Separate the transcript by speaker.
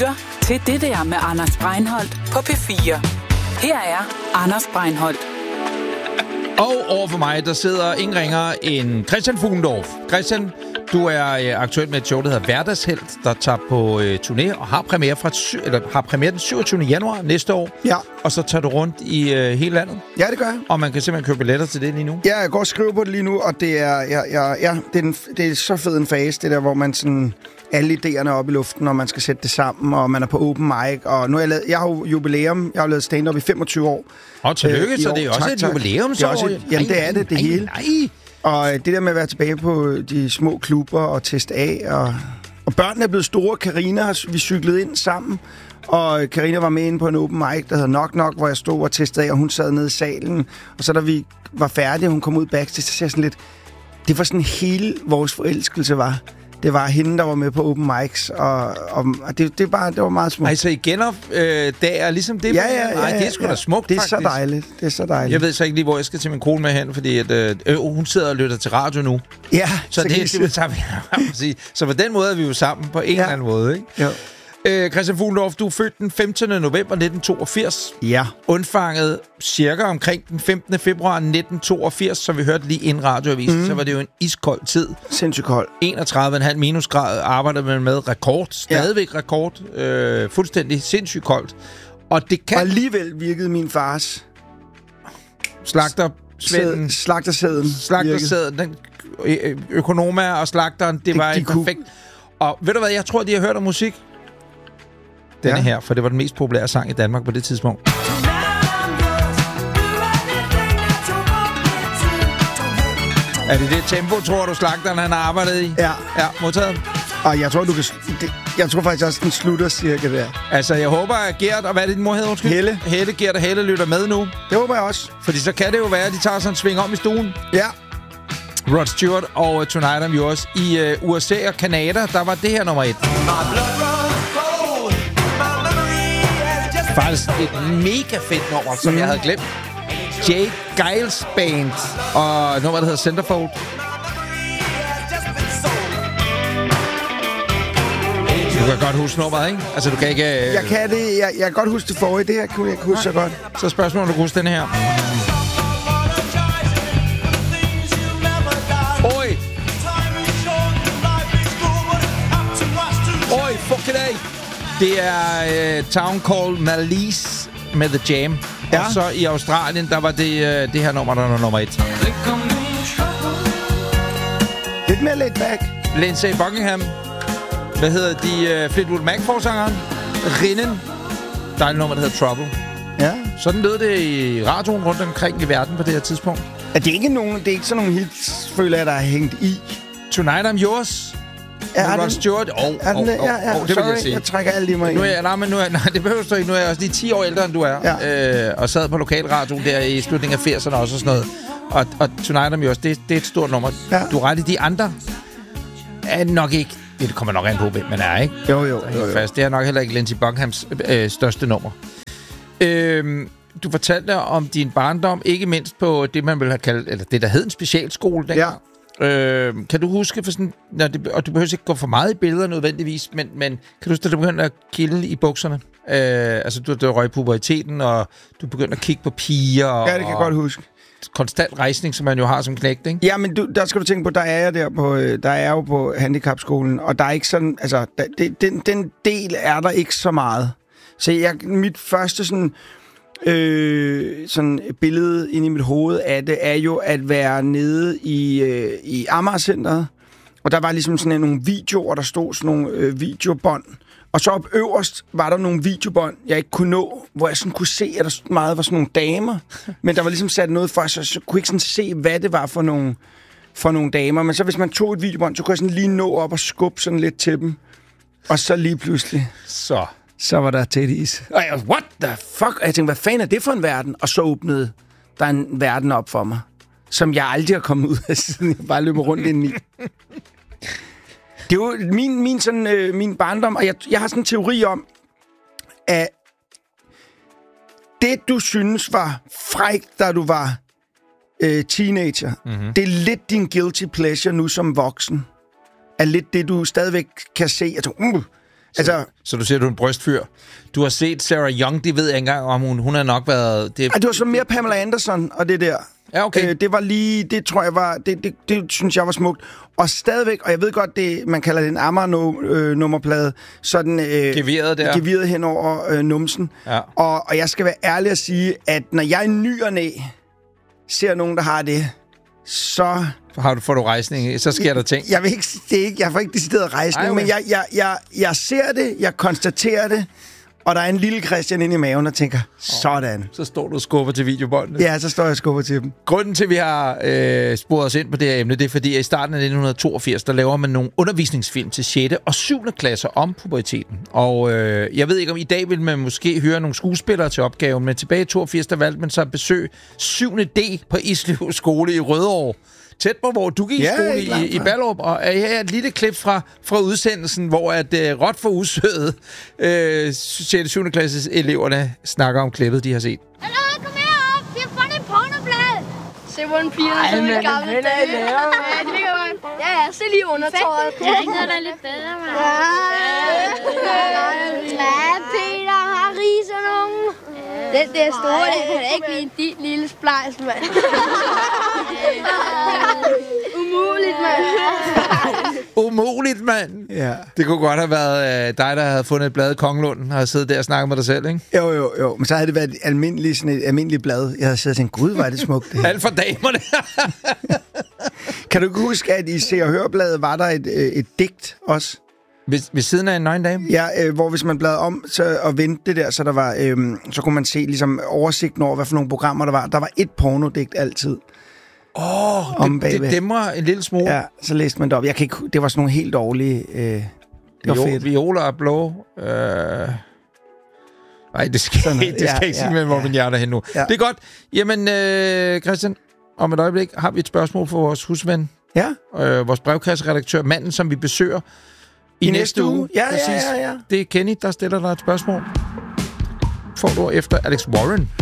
Speaker 1: lytter til Det der med Anders Breinholt på P4. Her er Anders Breinholt.
Speaker 2: Og overfor mig, der sidder ingen ringer end Christian Fuglendorf. Christian, du er aktuel med et show, der hedder Hverdagshelt, der tager på turné og har premiere den 27. januar næste år.
Speaker 3: Ja.
Speaker 2: Og så tager du rundt i hele landet.
Speaker 3: Ja, det gør jeg.
Speaker 2: Og man kan simpelthen købe billetter til det lige nu.
Speaker 3: Ja, jeg går og skriver på det lige nu, og det er, det er så fed en fase, det der, hvor man sådan alle idéerne op i luften, og man skal sætte det sammen, og man er på open mic, og nu har jeg har jo jubilæum, jeg har lavet stand-up i 25 år.
Speaker 2: Og tillykke, så det er også et jubilæumsår.
Speaker 3: Jamen, det er det hele.
Speaker 2: Nej.
Speaker 3: Og det der med at være tilbage på de små klubber og teste af, og børnene er blevet store. Carina, vi cyklede ind sammen, og Carina var med inde på en open mic, der hedder Knock Knock, hvor jeg stod og testede af, og hun sad nede i salen. Og så da vi var færdige, og hun kom ud backstage, så sagde jeg sådan lidt, det var sådan hele vores forelskelse var. Det var hende, der var med på open mics, og det var meget smukt.
Speaker 2: Altså, I genopdager ligesom det?
Speaker 3: Ja.
Speaker 2: Nej, det er sgu da smukt,
Speaker 3: det er
Speaker 2: faktisk.
Speaker 3: Det er så dejligt.
Speaker 2: Jeg ved så ikke lige, hvor jeg skal til min kone med hen, fordi at, hun sidder og lytter til radio nu.
Speaker 3: Ja,
Speaker 2: så det tager vi. Så på den måde er vi jo sammen på en eller anden måde, ikke?
Speaker 3: Ja.
Speaker 2: Christian Fuglendorf, du er født den 15. november 1982.
Speaker 3: Ja.
Speaker 2: Undfanget cirka omkring den 15. februar 1982, som vi hørte lige inden radioavisen, så var det jo en iskold tid.
Speaker 3: Sindssygt kold.
Speaker 2: 31,5 minusgrad arbejder man med rekord. Stadigvæk rekord. Fuldstændig sindssygt koldt. Og det kan...
Speaker 3: Og alligevel virkede min fars...
Speaker 2: Slagtersæden, den økonomer og slagteren, det var en perfekt... Og ved du hvad, jeg tror, de har hørt om musik. Denne her, for det var den mest populære sang i Danmark på det tidspunkt. Er det det tempo, tror du, slagteren han har arbejdet i?
Speaker 3: Ja.
Speaker 2: Ja, modtaget.
Speaker 3: Og jeg tror, jeg tror faktisk også, den slutter cirka der.
Speaker 2: Altså, jeg håber, at Gert, og hvad er det, din mor hedder, undskyld?
Speaker 3: Helle,
Speaker 2: Gert og Helle lytter med nu.
Speaker 3: Det håber jeg også.
Speaker 2: Fordi så kan det jo være, at de tager sådan en sving om i stuen.
Speaker 3: Ja.
Speaker 2: Rod Stewart og Tonight I'm Yours. I USA og Canada, der var det her nummer 1. Faktisk et mega fedt nummer, som jeg havde glemt. Jake Giles Band og nummer, der hedder Centerfold. Du kan godt huske nummeret, ikke? Altså, du kan ikke...
Speaker 3: Jeg kan det. Jeg kan godt huske det forrige. Det her kunne jeg huske så godt.
Speaker 2: Så spørgsmålet, du kan huske den her. Oj, fuck it af. Det er Town Called Malice med The Jam. Ja. Og så i Australien, der var det her nummer, der var nummer 1.
Speaker 3: Lidt mere laid back.
Speaker 2: Lindsey Buckingham. Hvad hedder de? Fleetwood Mac-forsangeren. Rinnen. Der er et nummer, der hedder Trouble.
Speaker 3: Ja. Sådan
Speaker 2: lød det i radioen rundt omkring i verden på det her tidspunkt.
Speaker 3: Er det ikke sådan nogle hits, føler jeg, der er hængt i?
Speaker 2: Tonight I'm Yours. Rod Stewart.
Speaker 3: Det vil jeg sige. Jeg trækker alt i mig ind.
Speaker 2: Det behøver du ikke. Nu er jeg også lige 10 år ældre, end du er. Ja. Og sad på lokalradioen der i slutningen af 80'erne også og sådan noget. Og Tonight I'm Yours, det er et stort nummer. Ja. Du er ret i de andre. Er nok ikke. Det kommer nok an på, hvem man er, ikke?
Speaker 3: Jo.
Speaker 2: Fast. Det er nok heller ikke Lindsey Buckinghams største nummer. Du fortalte om din barndom, ikke mindst på det, man ville have kaldt, eller det, der hed en specialskole dengang. Ja. Kan du huske, for sådan, og du behøver ikke gå for meget i billeder nødvendigvis, men kan du huske, at du begyndte at kilde i bukserne? Altså, du røg puberteten, og du begyndte at kigge på piger.
Speaker 3: Ja, det kan jeg godt huske.
Speaker 2: Konstant rejsning, som man jo har som knægt, ikke?
Speaker 3: Ja, men der skal du tænke på, der er jo på handicapskolen, og der er ikke sådan, altså, den del er der ikke så meget. Så mit første sådan billede inde i mit hoved af det, er jo at være nede i Amager-centret, og der var ligesom sådan nogle videoer, der stod sådan nogle videobånd, og så op øverst var der nogle videobånd, jeg ikke kunne nå, hvor jeg sådan kunne se, at der meget var sådan nogle damer, men der var ligesom sat noget for, så kunne jeg ikke sådan se, hvad det var for nogle damer, men så hvis man tog et videobånd, så kunne jeg sådan lige nå op og skubbe sådan lidt til dem, og så lige pludselig... Så var der titties. Og jeg, what the fuck? Og jeg tænkte, hvad fanden er det for en verden? Og så åbnede der en verden op for mig, som jeg aldrig har kommet ud af, siden jeg bare løber rundt ind i. Det er jo min barndom, og jeg har sådan en teori om, at det, du synes var frækt, da du var teenager, det er lidt din guilty pleasure nu som voksen. Er lidt det, du stadigvæk kan se. Jeg tror,
Speaker 2: Så du siger, du er en brystfyr. Du har set Sarah Young, det ved jeg ikke engang, om hun har nok været...
Speaker 3: Det var så mere Pamela Anderson og det der.
Speaker 2: Ja, okay.
Speaker 3: Det var lige... Det tror jeg var... Det synes jeg var smukt. Og stadigvæk, og jeg ved godt, man kalder det en Amager-nummerplade, sådan...
Speaker 2: Geveret der.
Speaker 3: Geveret hen over numsen.
Speaker 2: Ja.
Speaker 3: Og jeg skal være ærlig at sige, at når jeg ny og næ ser nogen, der har det, så...
Speaker 2: Får du rejsning, så sker der ting.
Speaker 3: Jeg får ikke decideret rejsning, men jeg ser det, jeg konstaterer det, og der er en lille Christian inde i maven, der tænker, sådan.
Speaker 2: Så står du og skubber til videobåndene.
Speaker 3: Ja, så står jeg og skubber til dem.
Speaker 2: Grunden til, at vi har sporet os ind på det her emne, det er fordi, at i starten af 1982, der laver man nogle undervisningsfilm til 6. og 7. klasser om puberteten. Og jeg ved ikke, om i dag vil man måske høre nogle skuespillere til opgaven, men tilbage i 82, der valgte man så at besøge 7. D på Islev Skole i Rødovre. Tæt på, hvor du gik i skole i Ballerup. Og her er et lille klip fra udsendelsen, hvor at råt for usødet 6. og 7. klasses eleverne snakker om klippet, de har set.
Speaker 4: Hallo, kom herop! Vi har fundet et pornoblad! Se, hvor en pige er i gamle dage. Ja, se lige undertøjet. Ja, det er da lidt bedre, mand. Ja, Peter har riser nogen. Det er store, det kan ikke blive din lille splejs, mand. Umuligt, mand.
Speaker 2: Umuligt, mand.
Speaker 3: Ja.
Speaker 2: Det kunne godt have været dig, der havde fundet et blad i Kongelunden, og havde siddet der og snakket med dig selv, ikke?
Speaker 3: Jo. Men så havde det været et almindeligt blad. Jeg havde siddet og tænkt, gud, hvor er det smukt. Det
Speaker 2: alt for damerne.
Speaker 3: Kan du huske, at i Se og Hørbladet var der et digt også?
Speaker 2: Ved siden af en nøgen dame?
Speaker 3: Ja, hvor hvis man bladrede om og vendte det der, så der var, så kunne man se ligesom oversigten over, hvad for nogle programmer der var. Der var et pornodigt altid.
Speaker 2: Det dæmmer en lille smule.
Speaker 3: Ja, så læste man det op. Det var sådan nogle helt dårlige... det var fedt.
Speaker 2: Violer og blå. Nej, det skal ikke sige med, hvor min hjerte er hen nu. Ja. Det er godt. Jamen, Christian, om et øjeblik har vi et spørgsmål for vores husven.
Speaker 3: Ja.
Speaker 2: Vores brevkasseredaktør, manden, som vi besøger i næste uge.
Speaker 3: Ja.
Speaker 2: Det er Kenny, der stiller dig et spørgsmål. Får du efter Alex Warren.